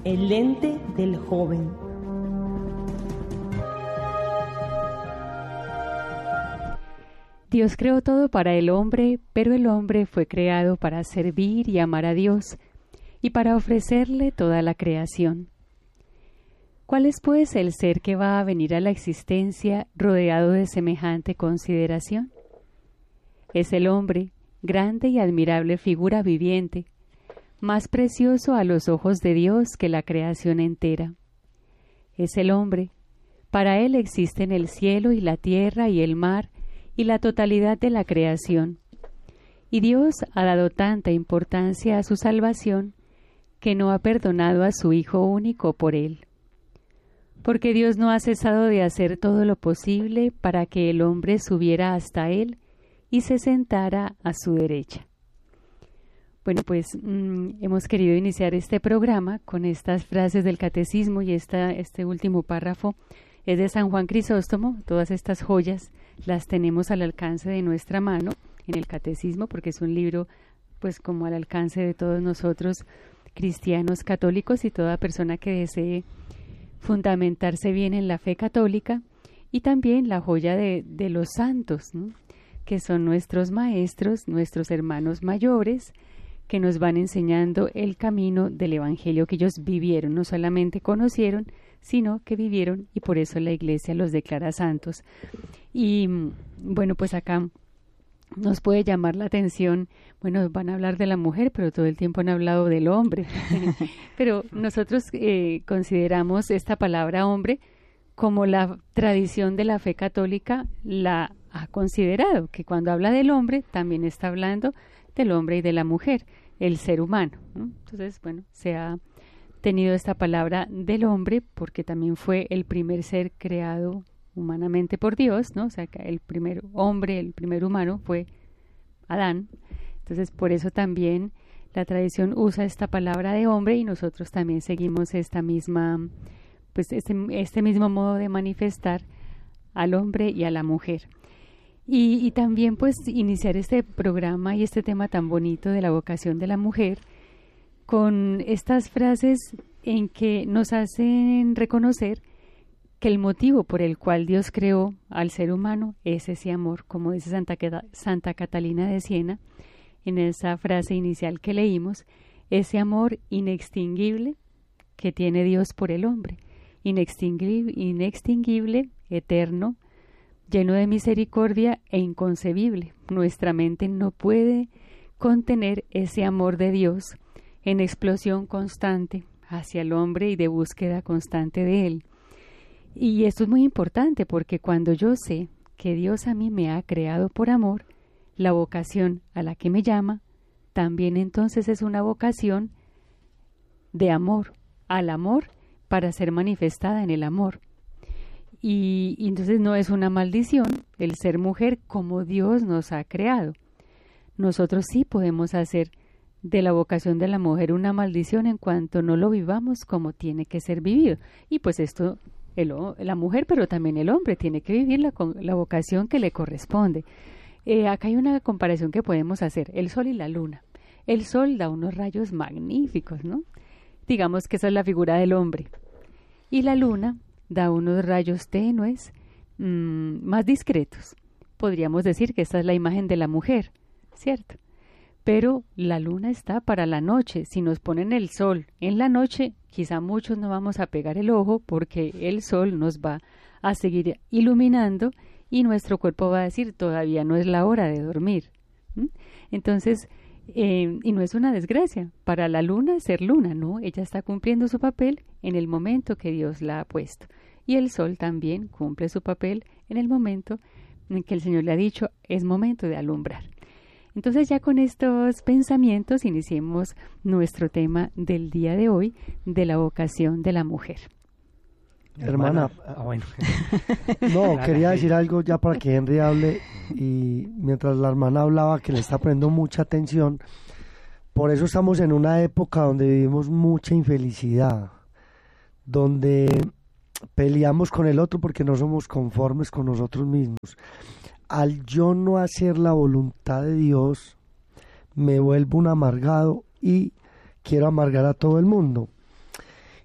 El lente del joven. Dios creó todo para el hombre, pero el hombre fue creado para servir y amar a Dios y para ofrecerle toda la creación. ¿Cuál es, pues, el ser que va a venir a la existencia rodeado de semejante consideración? Es el hombre, grande y admirable figura viviente, más precioso a los ojos de Dios que la creación entera. Es el hombre, para él existen el cielo y la tierra y el mar y la totalidad de la creación. Y Dios ha dado tanta importancia a su salvación que no ha perdonado a su Hijo único por él. Porque Dios no ha cesado de hacer todo lo posible para que el hombre subiera hasta él y se sentara a su derecha. Bueno, pues hemos querido iniciar este programa con estas frases del Catecismo y este último párrafo es de San Juan Crisóstomo. Todas estas joyas las tenemos al alcance de nuestra mano en el Catecismo, porque es un libro pues como al alcance de todos nosotros cristianos católicos y toda persona que desee fundamentarse bien en la fe católica, y también la joya de los santos, ¿no?, que son nuestros maestros, nuestros hermanos mayores, que nos van enseñando el camino del Evangelio que ellos vivieron, no solamente conocieron, sino que vivieron, y por eso la Iglesia los declara santos. Y bueno, pues acá nos puede llamar la atención, bueno, van a hablar de la mujer, pero todo el tiempo han hablado del hombre. Pero nosotros consideramos esta palabra hombre como la tradición de la fe católica la ha considerado, que cuando habla del hombre también está hablando del hombre y de la mujer, el ser humano, ¿no? Entonces, bueno, se ha tenido esta palabra del hombre porque también fue el primer ser creado humanamente por Dios, ¿no? O sea, que el primer hombre, el primer humano fue Adán. Entonces, por eso también la tradición usa esta palabra de hombre y nosotros también seguimos esta misma, pues este mismo modo de manifestar al hombre y a la mujer. Y también pues iniciar este programa y este tema tan bonito de la vocación de la mujer con estas frases en que nos hacen reconocer que el motivo por el cual Dios creó al ser humano es ese amor, como dice Santa Catalina de Siena en esa frase inicial que leímos, ese amor inextinguible que tiene Dios por el hombre, inextinguible, eterno, lleno de misericordia e inconcebible. Nuestra mente no puede contener ese amor de Dios en explosión constante hacia el hombre y de búsqueda constante de él. Y esto es muy importante porque cuando yo sé que Dios a mí me ha creado por amor, la vocación a la que me llama también entonces es una vocación de amor, al amor para ser manifestada en el amor. Y entonces no es una maldición el ser mujer como Dios nos ha creado. Nosotros sí podemos hacer de la vocación de la mujer una maldición en cuanto no lo vivamos como tiene que ser vivido. Y pues esto, la mujer, pero también el hombre, tiene que vivir la vocación que le corresponde. Acá hay una comparación que podemos hacer, el sol y la luna. El sol da unos rayos magníficos, ¿no? Digamos que esa es la figura del hombre. Y la luna da unos rayos tenues, más discretos. Podríamos decir que esta es la imagen de la mujer, ¿cierto? Pero la luna está para la noche. Si nos ponen el sol en la noche, quizá muchos no vamos a pegar el ojo porque el sol nos va a seguir iluminando y nuestro cuerpo va a decir todavía no es la hora de dormir. Entonces, y no es una desgracia para la luna ser luna, ¿no? Ella está cumpliendo su papel en el momento que Dios la ha puesto. Y el sol también cumple su papel en el momento en que el Señor le ha dicho es momento de alumbrar. Entonces ya con estos pensamientos iniciemos nuestro tema del día de hoy, de la vocación de la mujer. Hermana, bueno. No, quería decir algo ya para que Henry hable, y mientras la hermana hablaba que le está poniendo mucha atención, por eso estamos en una época donde vivimos mucha infelicidad, donde peleamos con el otro porque no somos conformes con nosotros mismos. Al yo no hacer la voluntad de Dios, me vuelvo un amargado y quiero amargar a todo el mundo.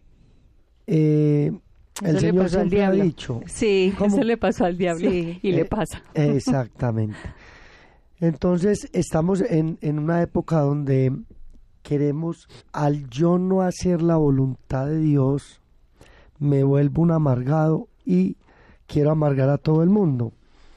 el Señor siempre ha dicho. Sí, eso le pasó al diablo y le pasa. Exactamente. Entonces estamos en una época donde queremos, al yo no hacer la voluntad de Dios, me vuelvo un amargado y quiero amargar a todo el mundo.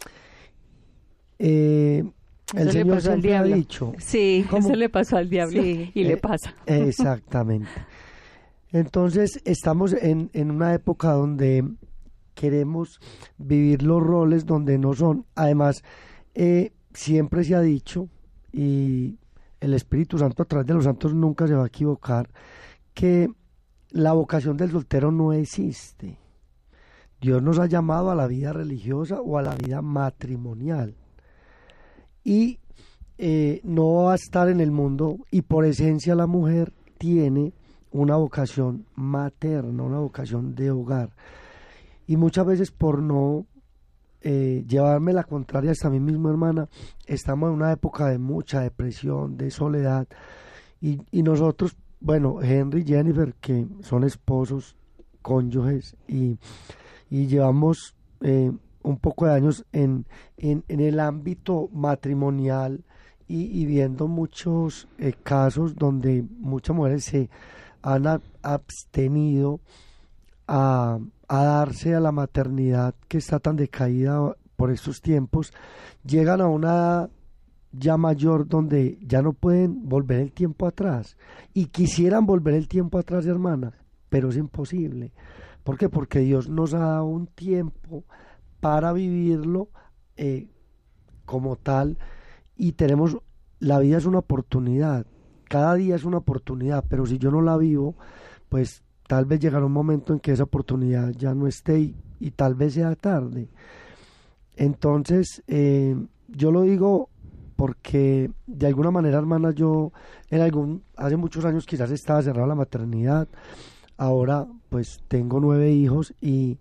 El Señor siempre ha dicho. Sí, eso le pasó al diablo y le pasa. Exactamente. Entonces estamos en una época donde queremos vivir los roles donde no son. Además, siempre se ha dicho, y el Espíritu Santo a través de los santos nunca se va a equivocar, que la vocación del soltero no existe. Dios nos ha llamado a la vida religiosa o a la vida matrimonial. Y no va a estar en el mundo, y por esencia la mujer tiene una vocación materna, una vocación de hogar. Y muchas veces por no llevarme la contraria hasta mí mismo, hermana, estamos en una época de mucha depresión, de soledad, y nosotros, bueno, Henry y Jennifer, que son esposos, cónyuges, y llevamos un poco de años en el ámbito matrimonial, y viendo muchos casos donde muchas mujeres se han abstenido a darse a la maternidad, que está tan decaída por estos tiempos, llegan a una edad ya mayor donde ya no pueden volver el tiempo atrás, y quisieran volver el tiempo atrás, hermana, pero es imposible. ¿Por qué? Porque Dios nos ha dado un tiempo para vivirlo como tal, y la vida es una oportunidad, cada día es una oportunidad, pero si yo no la vivo, pues tal vez llegará un momento en que esa oportunidad ya no esté, y tal vez sea tarde. Entonces, yo lo digo porque de alguna manera, hermana, yo hace muchos años quizás estaba cerrada la maternidad. Ahora pues tengo 9 hijos, y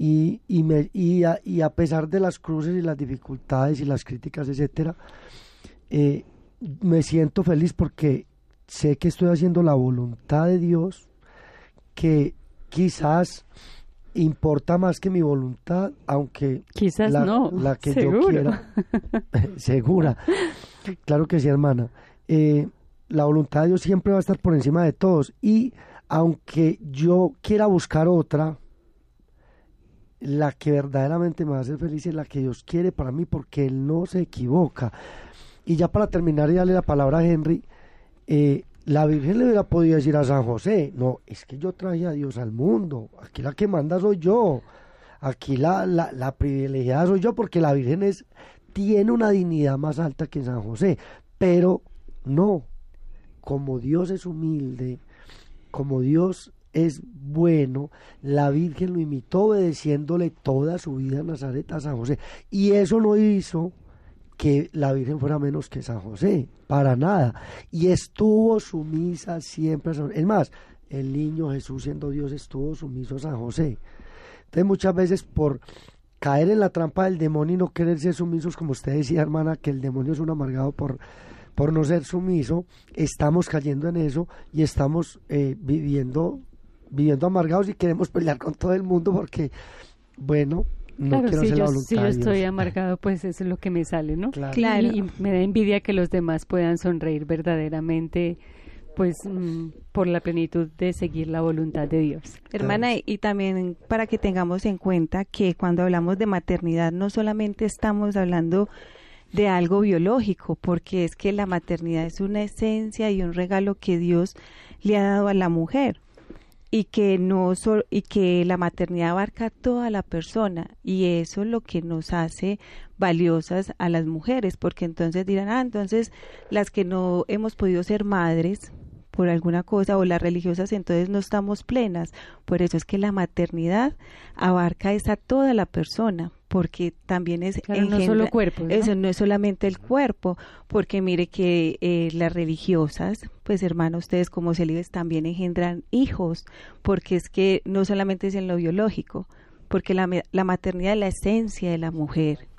a pesar de las cruces y las dificultades y las críticas, etcétera, me siento feliz porque sé que estoy haciendo la voluntad de Dios, que quizás importa más que mi voluntad, aunque quizás la que seguro. yo quiera. Segura, claro que sí, hermana. La voluntad de Dios siempre va a estar por encima de todos, y aunque yo quiera buscar otra, la que verdaderamente me va a hacer feliz es la que Dios quiere para mí, porque Él no se equivoca. Y ya para terminar y darle la palabra a Henry, la Virgen le hubiera podido decir a San José: no, es que yo traje a Dios al mundo, aquí la que manda soy yo, aquí la privilegiada soy yo, porque la Virgen tiene una dignidad más alta que San José. Pero no, como Dios es humilde, como Dios es bueno, la Virgen lo imitó, obedeciéndole toda su vida en Nazaret a San José, y eso no hizo que la Virgen fuera menos que San José, para nada, y estuvo sumisa siempre a San José. Es más, el niño Jesús, siendo Dios, estuvo sumiso a San José. Entonces muchas veces, por caer en la trampa del demonio y no querer ser sumisos, como usted decía, hermana, que el demonio es un amargado por no ser sumiso, estamos cayendo en eso, y estamos viviendo amargados, y queremos pelear con todo el mundo porque, bueno, no quiero hacer la voluntad de Dios. Si yo estoy amargado, pues eso es lo que me sale, ¿no? Claro. Y me da envidia que los demás puedan sonreír verdaderamente, pues por la plenitud de seguir la voluntad de Dios. Hermana, y también para que tengamos en cuenta que cuando hablamos de maternidad no solamente estamos hablando de algo biológico, porque es que la maternidad es una esencia y un regalo que Dios le ha dado a la mujer, y que y que la maternidad abarca a toda la persona, y eso es lo que nos hace valiosas a las mujeres, porque entonces dirán: entonces las que no hemos podido ser madres por alguna cosa, o las religiosas, entonces no estamos plenas. Por eso es que la maternidad abarca a toda la persona, porque también es no solo cuerpo, ¿no? Eso no es solamente el cuerpo, porque mire que las religiosas, pues hermanos, ustedes como célibes también engendran hijos, porque es que no solamente es en lo biológico, porque la maternidad es la esencia de la mujer,